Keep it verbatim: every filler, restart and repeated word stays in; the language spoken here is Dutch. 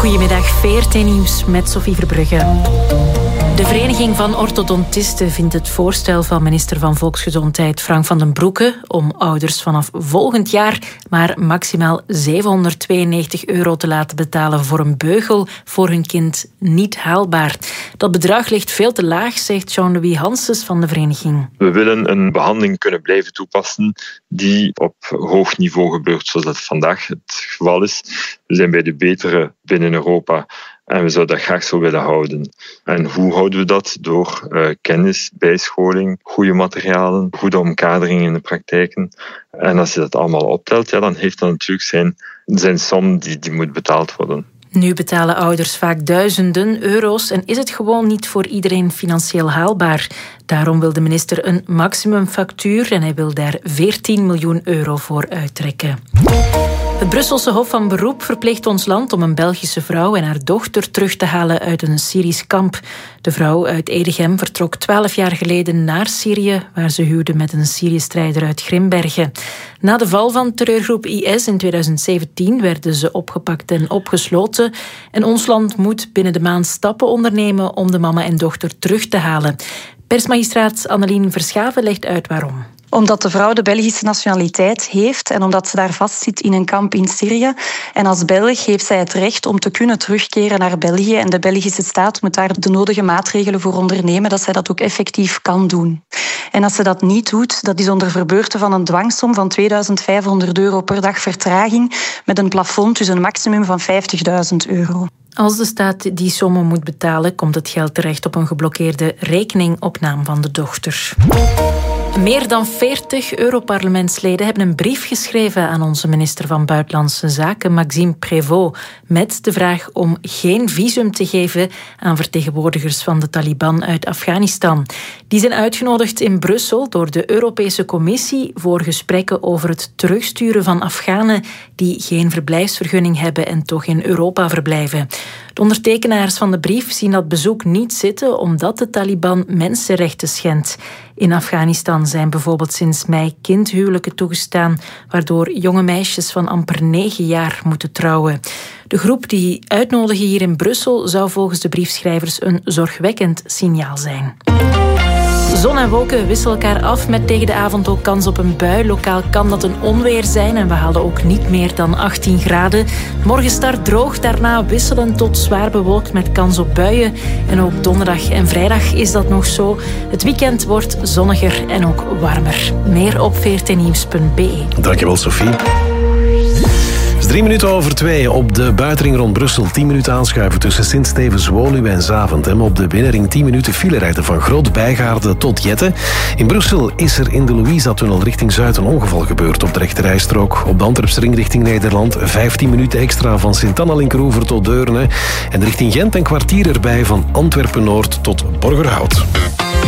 Goedemiddag, V R T Nieuws met Sophie Verbrugge. De Vereniging van Orthodontisten vindt het voorstel van minister van Volksgezondheid Frank van den Broeke om ouders vanaf volgend jaar maar maximaal zevenhonderdtweeënnegentig euro te laten betalen voor een beugel voor hun kind niet haalbaar. Dat bedrag ligt veel te laag, zegt Jean-Louis Hanses van de vereniging. We willen een behandeling kunnen blijven toepassen die op hoog niveau gebeurt, zoals dat vandaag het geval is. We zijn bij de betere binnen Europa. En we zouden dat graag zo willen houden. En hoe houden we dat? Door uh, kennis, bijscholing, goede materialen, goede omkadering in de praktijken. En als je dat allemaal optelt, ja, dan heeft dat natuurlijk zijn, zijn som die, die moet betaald worden. Nu betalen ouders vaak duizenden euro's en is het gewoon niet voor iedereen financieel haalbaar. Daarom wil de minister een maximumfactuur en hij wil daar veertien miljoen euro voor uittrekken. Het Brusselse Hof van Beroep verplicht ons land om een Belgische vrouw en haar dochter terug te halen uit een Syrisch kamp. De vrouw uit Edegem vertrok twaalf jaar geleden naar Syrië, waar ze huwde met een Syrië-strijder uit Grimbergen. Na de val van terreurgroep I S in tweeduizend zeventien werden ze opgepakt en opgesloten. En ons land moet binnen de maand stappen ondernemen om de mama en dochter terug te halen. Persmagistraat Annelien Verschaven legt uit waarom. Omdat de vrouw de Belgische nationaliteit heeft en omdat ze daar vastzit in een kamp in Syrië. En als Belg heeft zij het recht om te kunnen terugkeren naar België. En de Belgische staat moet daar de nodige maatregelen voor ondernemen dat zij dat ook effectief kan doen. En als ze dat niet doet, dat is onder verbeurte van een dwangsom van tweeduizend vijfhonderd euro per dag vertraging met een plafond, dus een maximum van vijftigduizend euro. Als de staat die sommen moet betalen, komt het geld terecht op een geblokkeerde rekening op naam van de dochter. Meer dan veertig Europarlementsleden hebben een brief geschreven aan onze minister van Buitenlandse Zaken, Maxime Prévost, met de vraag om geen visum te geven aan vertegenwoordigers van de Taliban uit Afghanistan. Die zijn uitgenodigd in Brussel door de Europese Commissie voor gesprekken over het terugsturen van Afghanen die geen verblijfsvergunning hebben en toch in Europa verblijven. De ondertekenaars van de brief zien dat bezoek niet zitten omdat de Taliban mensenrechten schendt. In Afghanistan zijn bijvoorbeeld sinds mei kindhuwelijken toegestaan, waardoor jonge meisjes van amper negen jaar moeten trouwen. De groep die uitnodigen hier in Brussel zou volgens de briefschrijvers een zorgwekkend signaal zijn. Zon en wolken wisselen elkaar af met tegen de avond ook kans op een bui. Lokaal kan dat een onweer zijn en we halen ook niet meer dan achttien graden. Morgen start droog, daarna wisselend tot zwaar bewolkt met kans op buien. En ook donderdag en vrijdag is dat nog zo. Het weekend wordt zonniger en ook warmer. Meer op v r t nieuws punt b e. Dankjewel, Sophie. Het is drie minuten over twee op de buitenring rond Brussel. Tien minuten aanschuiven tussen Sint-Stevens, Woluwe en Zaventem. Op de binnenring tien minuten file rijden van Groot-Bijgaarde tot Jette. In Brussel is er in de Louisa-tunnel richting Zuid een ongeval gebeurd op de rechterrijstrook. Op de Antwerpsring richting Nederland vijftien minuten extra van Sint-Anna-Linkeroever tot Deurne. En richting Gent een kwartier erbij van Antwerpen-Noord tot Borgerhout.